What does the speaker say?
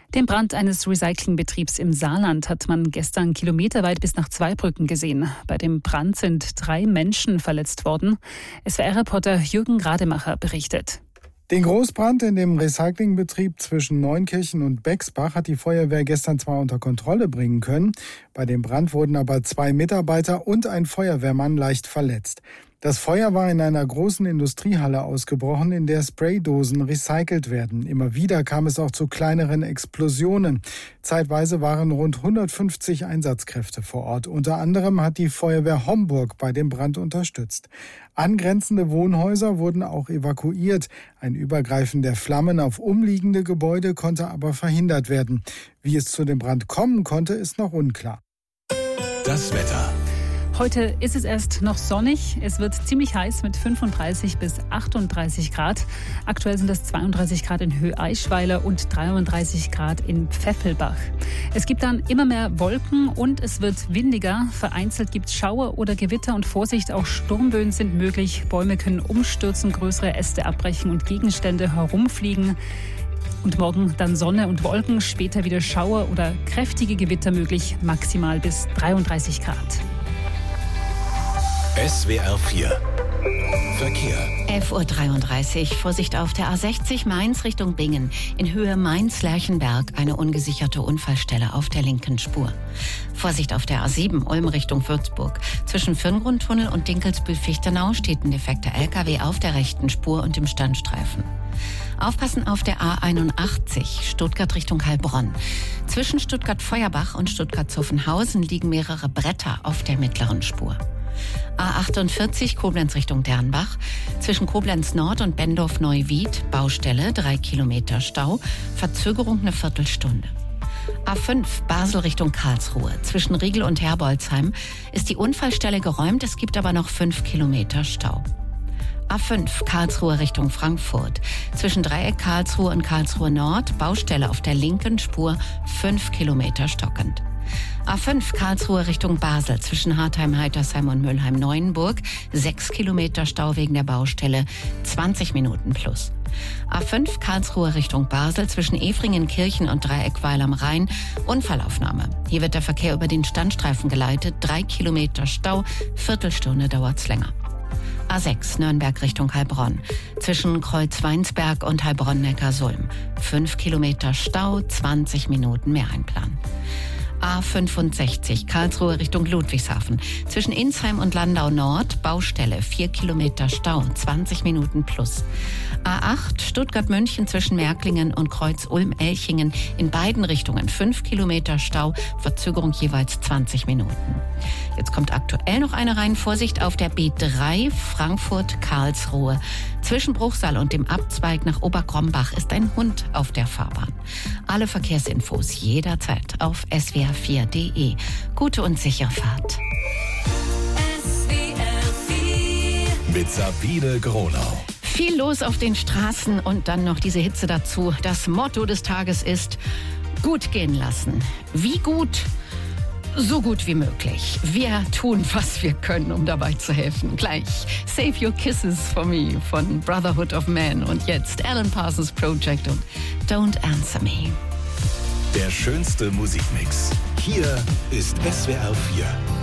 Den Brand eines Recyclingbetriebs im Saarland hat man gestern kilometerweit bis nach Zweibrücken gesehen. Bei dem Brand sind 3 Menschen verletzt worden. SWR-Reporter Jürgen Rademacher berichtet. Den Großbrand in dem Recyclingbetrieb zwischen Neunkirchen und Bexbach hat die Feuerwehr gestern zwar unter Kontrolle bringen können. Bei dem Brand wurden aber 2 Mitarbeiter und ein Feuerwehrmann leicht verletzt. Das Feuer war in einer großen Industriehalle ausgebrochen, in der Spraydosen recycelt werden. Immer wieder kam es auch zu kleineren Explosionen. Zeitweise waren rund 150 Einsatzkräfte vor Ort. Unter anderem hat die Feuerwehr Homburg bei dem Brand unterstützt. Angrenzende Wohnhäuser wurden auch evakuiert. Ein Übergreifen der Flammen auf umliegende Gebäude konnte aber verhindert werden. Wie es zu dem Brand kommen konnte, ist noch unklar. Das Wetter. Heute ist es erst noch sonnig. Es wird ziemlich heiß mit 35 bis 38 Grad. Aktuell sind es 32 Grad in Höhe-Eichweiler und 33 Grad in Pfeffelbach. Es gibt dann immer mehr Wolken und es wird windiger. Vereinzelt gibt es Schauer oder Gewitter und Vorsicht, auch Sturmböen sind möglich. Bäume können umstürzen, größere Äste abbrechen und Gegenstände herumfliegen. Und morgen dann Sonne und Wolken, später wieder Schauer oder kräftige Gewitter möglich, maximal bis 33 Grad. SWR 4 Verkehr. 11:33 Uhr. Vorsicht auf der A60 Mainz Richtung Bingen. In Höhe Mainz-Lerchenberg eine ungesicherte Unfallstelle auf der linken Spur. Vorsicht auf der A7 Ulm Richtung Würzburg. Zwischen Firngrundtunnel und Dinkelsbühl-Fichtenau steht ein defekter LKW auf der rechten Spur und im Standstreifen. Aufpassen auf der A81 Stuttgart Richtung Heilbronn. Zwischen Stuttgart-Feuerbach und Stuttgart-Zuffenhausen liegen mehrere Bretter auf der mittleren Spur. A48 Koblenz Richtung Dernbach. Zwischen Koblenz Nord und Bendorf-Neuwied Baustelle 3 Kilometer Stau. Verzögerung eine Viertelstunde. A5 Basel Richtung Karlsruhe. Zwischen Riegel und Herbolzheim ist die Unfallstelle geräumt. Es gibt aber noch 5 Kilometer Stau. A5 Karlsruhe Richtung Frankfurt. Zwischen Dreieck Karlsruhe und Karlsruhe Nord Baustelle auf der linken Spur 5 Kilometer stockend. A5 Karlsruhe Richtung Basel. Zwischen Hartheim, Heitersheim und Mülheim-Neuenburg 6 Kilometer Stau wegen der Baustelle, 20 Minuten plus. A5 Karlsruhe Richtung Basel. Zwischen Efringen-Kirchen und Dreieckweil am Rhein Unfallaufnahme. Hier wird der Verkehr über den Standstreifen geleitet. 3 Kilometer Stau, Viertelstunde dauert's länger. A6 Nürnberg Richtung Heilbronn. Zwischen Kreuzweinsberg und Heilbronn-Neckarsulm 5 Kilometer Stau, 20 Minuten mehr einplanen. A65 Karlsruhe Richtung Ludwigshafen. Zwischen Insheim und Landau Nord Baustelle 4 Kilometer Stau, 20 Minuten plus. A8 Stuttgart-München zwischen Märklingen und Kreuz-Ulm-Elchingen in beiden Richtungen 5 Kilometer Stau, Verzögerung jeweils 20 Minuten. Jetzt kommt aktuell noch eine rein. Vorsicht auf der B3 Frankfurt-Karlsruhe. Zwischen Bruchsal und dem Abzweig nach Oberkrombach ist ein Hund auf der Fahrbahn. Alle Verkehrsinfos jederzeit auf swr4.de. Gute und sichere Fahrt. Mit Sabine Gronau. Viel los auf den Straßen und dann noch diese Hitze dazu. Das Motto des Tages ist: gut gehen lassen. Wie gut? So gut wie möglich. Wir tun, was wir können, um dabei zu helfen. Gleich Save Your Kisses for Me von Brotherhood of Man und jetzt Alan Parsons Project und Don't Answer Me. Der schönste Musikmix. Hier ist SWR 4.